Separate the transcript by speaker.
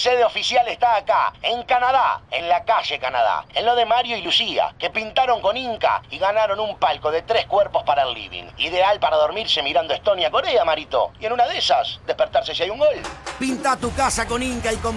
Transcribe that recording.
Speaker 1: sede oficial está acá, en Canadá, en la calle Canadá, en lo de Mario y Lucía, que pintaron con Inca y ganaron un palco de 3 cuerpos para el living. Ideal para dormirse mirando Estonia-Corea, Marito. Y en una de esas, despertarse si hay un gol.
Speaker 2: Pinta tu casa con Inca y con